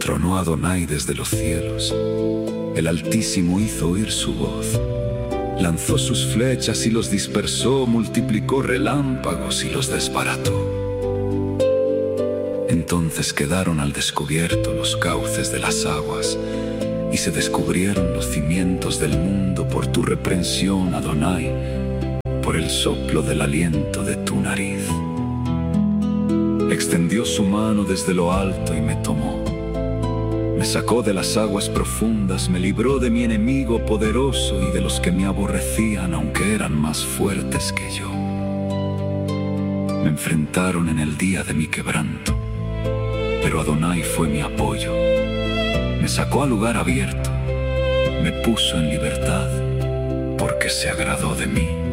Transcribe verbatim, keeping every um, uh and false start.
Tronó Adonai desde los cielos. El Altísimo hizo oír su voz. Lanzó sus flechas y los dispersó, multiplicó relámpagos y los desbarató. Entonces quedaron al descubierto los cauces de las aguas, y se descubrieron los cimientos del mundo por tu reprensión, Adonai, por el soplo del aliento de tu nariz. Extendió su mano desde lo alto y me tomó. Me sacó de las aguas profundas, me libró de mi enemigo poderoso y de los que me aborrecían, aunque eran más fuertes que yo. Me enfrentaron en el día de mi quebranto, pero Adonai fue mi apoyo. Me sacó a lugar abierto, me puso en libertad, porque se agradó de mí.